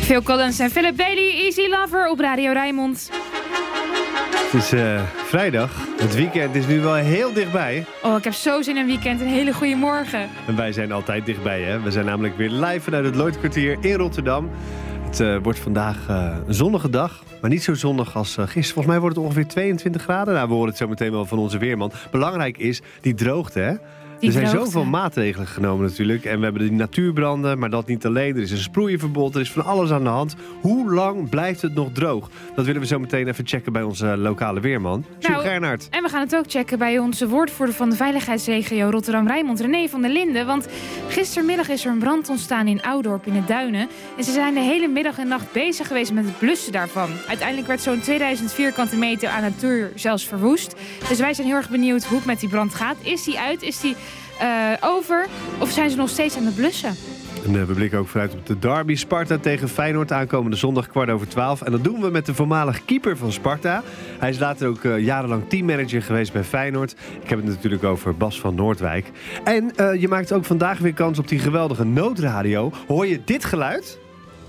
Phil Collins en Philip Bailey, Easy Lover op Radio Rijnmond. Het is vrijdag. Het weekend is nu wel heel dichtbij. Oh, ik heb zo zin in een weekend. Een hele goede morgen. En wij zijn altijd dichtbij, hè? We zijn namelijk weer live vanuit het Lloydkwartier in Rotterdam. Het wordt vandaag een zonnige dag, maar niet zo zonnig als gisteren. Volgens mij wordt het ongeveer 22 graden. Nou, we horen het zo meteen wel van onze weerman. Belangrijk is die droogte, hè? Er zijn zoveel maatregelen genomen natuurlijk. En we hebben die natuurbranden, maar dat niet alleen. Er is een sproeienverbod, er is van alles aan de hand. Hoe lang blijft het nog droog? Dat willen we zo meteen even checken bij onze lokale weerman, Sjoerd Gernaert. En we gaan het ook checken bij onze woordvoerder van de veiligheidsregio Rotterdam-Rijnmond, René van der Linden. Want gistermiddag is er een brand ontstaan in Oudorp in de Duinen. En ze zijn de hele middag en nacht bezig geweest met het blussen daarvan. Uiteindelijk werd zo'n 2000 vierkante meter aan natuur zelfs verwoest. Dus wij zijn heel erg benieuwd hoe het met die brand gaat. Is die uit? Is die over? Of zijn ze nog steeds aan het blussen? En we blikken ook vooruit op de derby. Sparta tegen Feyenoord aankomende zondag 11:15. En dat doen we met de voormalig keeper van Sparta. Hij is later ook jarenlang teammanager geweest bij Feyenoord. Ik heb het natuurlijk over Bas van Noordwijk. En je maakt ook vandaag weer kans op die geweldige noodradio. Hoor je dit geluid?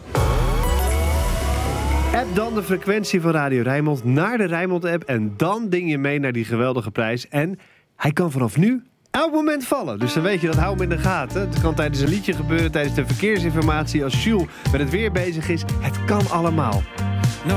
App dan de frequentie van Radio Rijnmond naar de Rijnmond-app. En dan ding je mee naar die geweldige prijs. En hij kan vanaf nu elk moment vallen. Dus dan weet je dat, hou hem in de gaten. Het kan tijdens een liedje gebeuren, tijdens de verkeersinformatie. Als Jules met het weer bezig is. Het kan allemaal.